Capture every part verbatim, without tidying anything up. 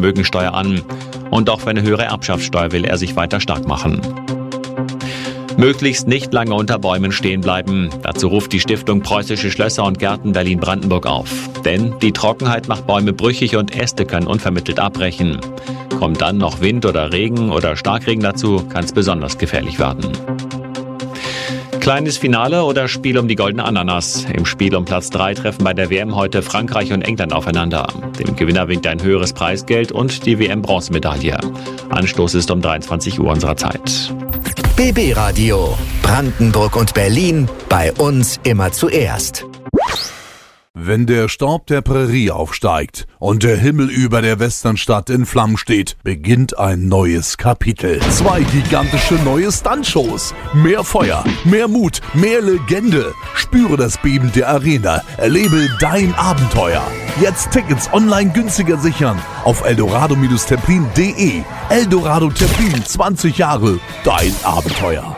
Vermögensteuer an. Und auch für eine höhere Erbschaftssteuer will er sich weiter stark machen. Möglichst nicht lange unter Bäumen stehen bleiben. Dazu ruft die Stiftung Preußische Schlösser und Gärten Berlin-Brandenburg auf. Denn die Trockenheit macht Bäume brüchig und Äste können unvermittelt abbrechen. Kommt dann noch Wind oder Regen oder Starkregen dazu, kann es besonders gefährlich werden. Kleines Finale oder Spiel um die goldene Ananas. Im Spiel um Platz drei treffen bei der W M heute Frankreich und England aufeinander. Dem Gewinner winkt ein höheres Preisgeld und die W M-Bronzemedaille. Anstoß ist um dreiundzwanzig Uhr unserer Zeit. B B Radio. Brandenburg und Berlin. Bei uns immer zuerst. Wenn der Staub der Prärie aufsteigt und der Himmel über der Westernstadt in Flammen steht, beginnt ein neues Kapitel. Zwei gigantische neue Stuntshows. Mehr Feuer, mehr Mut, mehr Legende. Spüre das Beben der Arena. Erlebe dein Abenteuer. Jetzt Tickets online günstiger sichern auf eldorado Templin punkt de. Eldorado Templin, zwanzig Jahre, dein Abenteuer.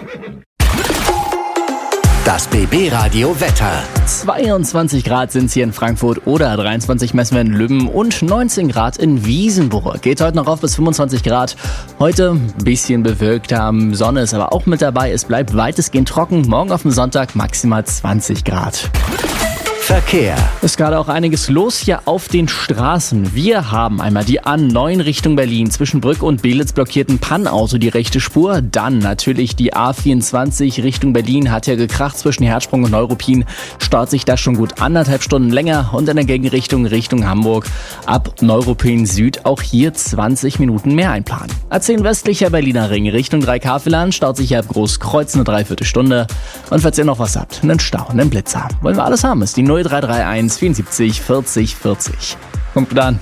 Das B B Radio Wetter. zweiundzwanzig Grad sind es hier in Frankfurt oder dreiundzwanzig messen wir in Lübben und neunzehn Grad in Wiesenburg. Geht heute noch auf bis fünfundzwanzig Grad. Heute ein bisschen bewölkter, Sonne ist aber auch mit dabei. Es bleibt weitestgehend trocken. Morgen auf dem Sonntag maximal zwanzig Grad. Verkehr. Ist gerade auch einiges los hier auf den Straßen. Wir haben einmal die A neun Richtung Berlin. Zwischen Brück und Belitz blockiert ein Pannauto die rechte Spur. Dann natürlich die A vierundzwanzig Richtung Berlin. Hat ja gekracht zwischen Herzsprung und Neuruppin. Staut sich das schon gut anderthalb Stunden länger. Und in der Gegenrichtung Richtung Hamburg ab Neuruppin Süd auch hier zwanzig Minuten mehr einplanen. A zehn westlicher Berliner Ring Richtung Dreikafel staut sich ab Großkreuz eine Dreiviertelstunde. Und falls ihr noch was habt, einen Stau, einen Blitzer. Wollen wir alles haben, ist die null drei drei eins vierundsiebzig vierzig vierzig. Kommt dann.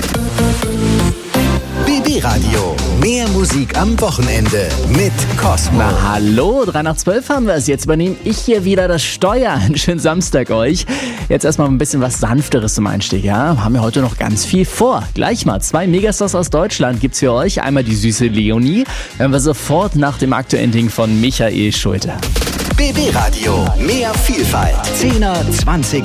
B B Radio. Mehr Musik am Wochenende mit Cosmo. Na hallo, drei nach zwölf haben wir es. Jetzt übernehme ich hier wieder das Steuer. Einen schönen Samstag euch. Jetzt erstmal ein bisschen was Sanfteres zum Einstieg, ja? Haben wir heute noch ganz viel vor. Gleich mal zwei Megastars aus Deutschland gibt's für euch. Einmal die süße Leonie. Hören wir sofort nach dem aktuellen Ding von Michael Schulte. B B Radio. Mehr Vielfalt. Zehner, Zwanziger